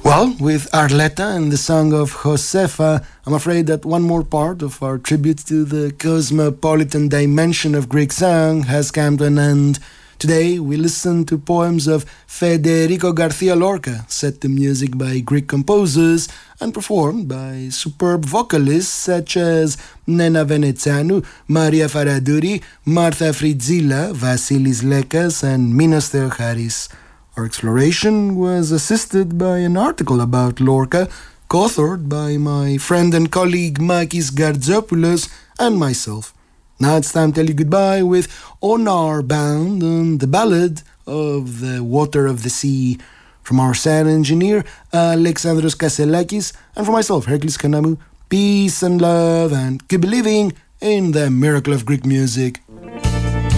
Well, with Arletta and the song of Josefa, I'm afraid that one more part of our tribute to the cosmopolitan dimension of Greek song has come to an end. Today, we listen to poems of Federico Garcia Lorca, set to music by Greek composers and performed by superb vocalists such as Nena Venetsianou, Maria Faradouri, Martha Fritzila, Vasilis Lekas, and Minos Theocharis. Our exploration was assisted by an article about Lorca, co-authored by my friend and colleague Makis Gardzopoulos and myself. Now it's time to tell you goodbye with Onar Bound and the ballad of the Water of the Sea. From our sound engineer, Alexandros Kasselakis, and from myself, Hercules Kanamu, peace and love, and keep believing in the miracle of Greek music.